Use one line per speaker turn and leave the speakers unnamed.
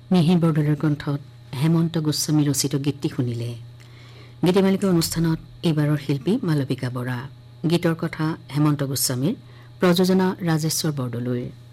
মিহিৰ বৰদলৈৰ কণ্ঠত হেমন্ত গোস্বামী ৰচিত গীতটি শুনিলে। গীতিমালিকা অনুষ্ঠানত এইবাৰৰ শিল্পী মালবিকা বৰা, গীতৰ কথা হেমন্ত গোস্বামীৰ, প্ৰযোজনা ৰাজেশ্বৰ বৰদলৈৰ।